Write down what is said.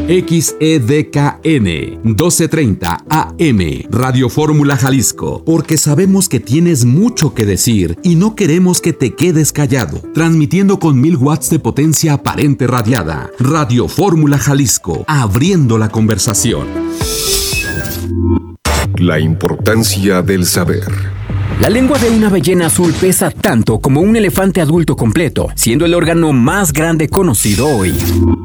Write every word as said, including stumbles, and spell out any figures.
X E D K N, doce treinta A M, Radio Fórmula Jalisco, porque sabemos que tienes mucho que decir y no queremos que te quedes callado. Transmitiendo con mil watts de potencia aparente radiada. Radio Fórmula Jalisco, abriendo la conversación. La importancia del saber. La lengua de una ballena azul pesa tanto como un elefante adulto completo, siendo el órgano más grande conocido hoy.